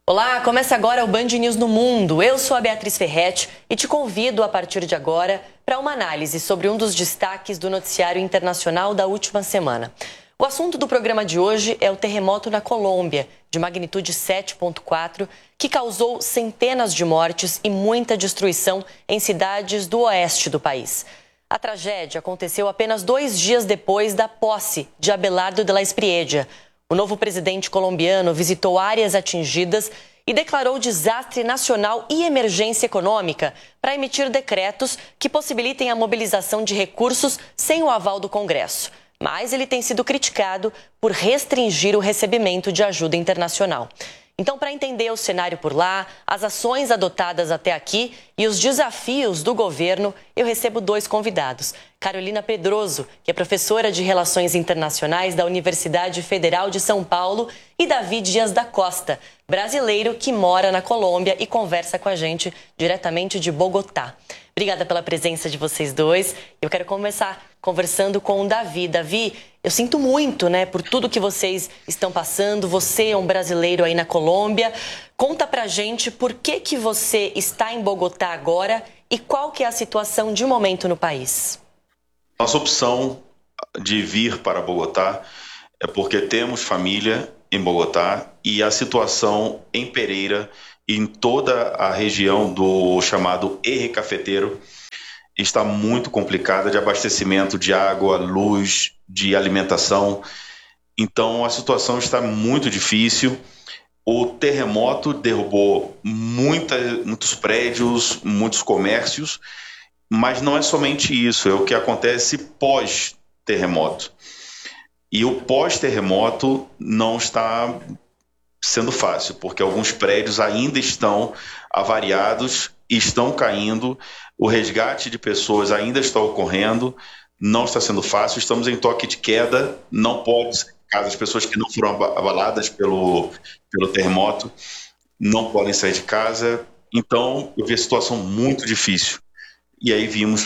Olá, começa agora o Band News no Mundo. Eu sou a Beatriz Ferretti e te convido a partir de agora para uma análise sobre um dos destaques do noticiário internacional da última semana. O assunto do programa de hoje é o terremoto na Colômbia, de magnitude 7,4, que causou centenas de mortes e muita destruição em cidades do oeste do país. A tragédia aconteceu apenas 2 dias depois da posse de Abelardo de la Espriella. O novo presidente colombiano visitou áreas atingidas e declarou desastre nacional e emergência econômica para emitir decretos que possibilitem a mobilização de recursos sem o aval do Congresso. Mas ele tem sido criticado por restringir o recebimento de ajuda internacional. Então, para entender o cenário por lá, as ações adotadas até aqui e os desafios do governo, eu recebo 2 convidados. Carolina Pedroso, que é professora de Relações Internacionais da Universidade Federal de São Paulo, e Davi Dias da Costa, brasileiro que mora na Colômbia e conversa com a gente diretamente de Bogotá. Obrigada pela presença de vocês dois. Eu quero começar conversando com o Davi. Davi, eu sinto muito, por tudo que vocês estão passando. Você é um brasileiro aí na Colômbia. Conta pra gente por que você está em Bogotá agora e qual que é a situação de momento no país. Nossa opção de vir para Bogotá é porque temos família em Bogotá e a situação em Pereira e em toda a região do chamado Eje Cafeteiro está muito complicada de abastecimento de água, luz, de alimentação. Então a situação está muito difícil. O terremoto derrubou muitos prédios, muitos comércios, mas não é somente isso, é o que acontece pós-terremoto. E o pós-terremoto não está sendo fácil, porque alguns prédios ainda estão avariados, estão caindo, o resgate de pessoas ainda está ocorrendo, não está sendo fácil, estamos em toque de queda, não pode, caso as pessoas que não foram abaladas pelo terremoto, não podem sair de casa, então eu vi a situação muito difícil. E aí viemos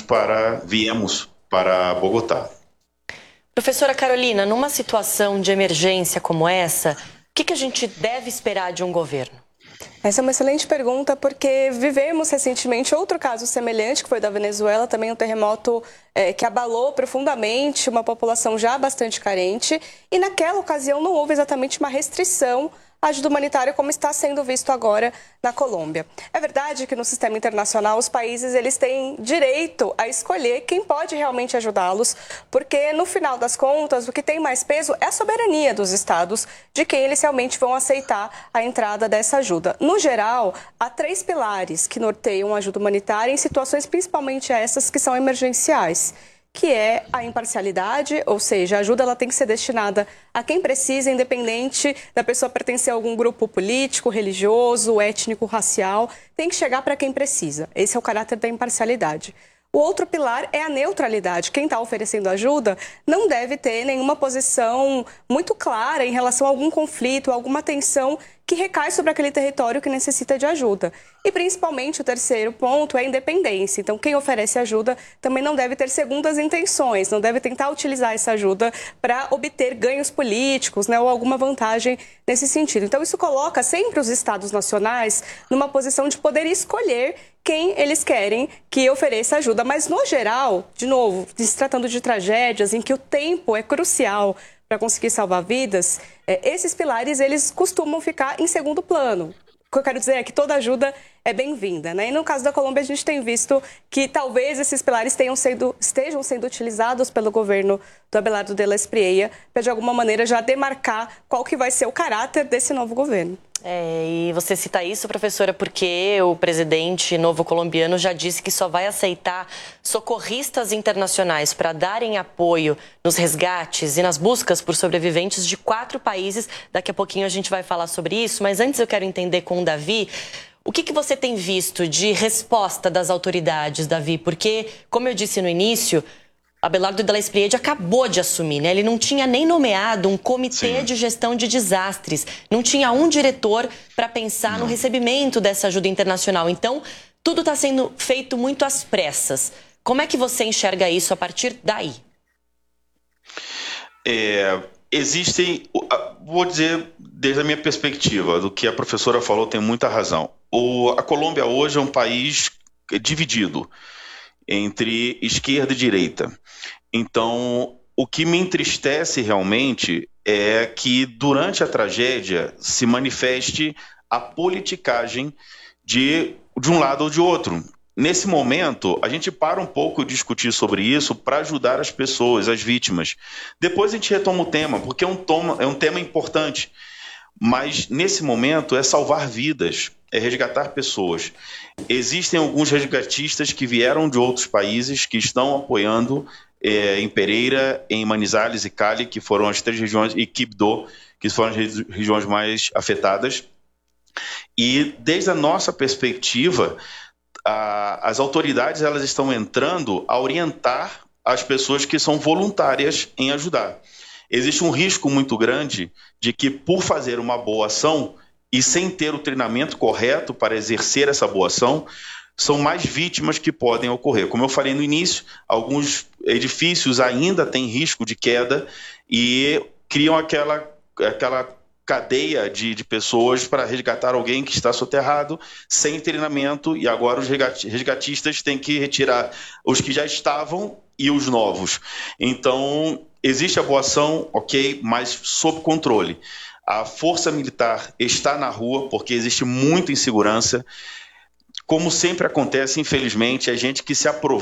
para Bogotá. Professora Carolina, numa situação de emergência como essa, o que a gente deve esperar de um governo? Essa é uma excelente pergunta, porque vivemos recentemente outro caso semelhante, que foi da Venezuela, também um terremoto que abalou profundamente uma população já bastante carente, e naquela ocasião não houve exatamente uma restrição à ajuda humanitária como está sendo visto agora na Colômbia. É verdade que no sistema internacional os países eles têm direito a escolher quem pode realmente ajudá-los, porque no final das contas o que tem mais peso é a soberania dos estados de quem eles realmente vão aceitar a entrada dessa ajuda. No geral, há 3 pilares que norteiam a ajuda humanitária em situações principalmente essas que são emergenciais, que é a imparcialidade, ou seja, a ajuda ela tem que ser destinada a quem precisa, independente da pessoa pertencer a algum grupo político, religioso, étnico, racial, tem que chegar para quem precisa. Esse é o caráter da imparcialidade. O outro pilar é a neutralidade. Quem está oferecendo ajuda não deve ter nenhuma posição muito clara em relação a algum conflito, alguma tensão que recai sobre aquele território que necessita de ajuda. E principalmente o terceiro ponto é a independência. Então quem oferece ajuda também não deve ter segundas intenções, não deve tentar utilizar essa ajuda para obter ganhos políticos, ou alguma vantagem nesse sentido. Então isso coloca sempre os estados nacionais numa posição de poder escolher quem eles querem que ofereça ajuda. Mas no geral, de novo, se tratando de tragédias em que o tempo é crucial para conseguir salvar vidas, esses pilares eles costumam ficar em segundo plano. O que eu quero dizer é que toda ajuda é bem-vinda, E no caso da Colômbia, a gente tem visto que talvez esses pilares estejam sendo utilizados pelo governo do Abelardo de la Espriella para, de alguma maneira, já demarcar qual que vai ser o caráter desse novo governo. E você cita isso, professora, porque o presidente novo colombiano já disse que só vai aceitar socorristas internacionais para darem apoio nos resgates e nas buscas por sobreviventes de 4 países. Daqui a pouquinho a gente vai falar sobre isso, mas antes eu quero entender com o Davi o que você tem visto de resposta das autoridades, Davi, porque, como eu disse no início, Abelardo de la Espriella acabou de assumir, Ele não tinha nem nomeado um comitê de gestão de desastres, não tinha um diretor para pensar no recebimento dessa ajuda internacional. Então, tudo está sendo feito muito às pressas. Como é que você enxerga isso a partir daí? Existem, vou dizer, desde a minha perspectiva, do que a professora falou, tem muita razão. A Colômbia hoje é um país dividido entre esquerda e direita. Então, o que me entristece realmente é que durante a tragédia se manifeste a politicagem de um lado ou de outro. Nesse momento, a gente para um pouco de discutir sobre isso para ajudar as pessoas, as vítimas. Depois a gente retoma o tema, porque é um tema importante. Mas nesse momento é salvar vidas, é resgatar pessoas. Existem alguns resgatistas que vieram de outros países que estão apoiando em Pereira, em Manizales e Cali, que foram as 3 regiões, e Quibdó, que foram as regiões mais afetadas. E desde a nossa perspectiva, as autoridades elas estão entrando a orientar as pessoas que são voluntárias em ajudar. Existe um risco muito grande de que, por fazer uma boa ação e sem ter o treinamento correto para exercer essa boa ação, são mais vítimas que podem ocorrer. Como eu falei no início, alguns edifícios ainda têm risco de queda e criam aquela cadeia de pessoas para resgatar alguém que está soterrado, sem treinamento, e agora os resgatistas têm que retirar os que já estavam e os novos. Então, existe a boa ação, ok, mas sob controle. A força militar está na rua porque existe muita insegurança. Como sempre acontece, infelizmente, é gente que se aproveita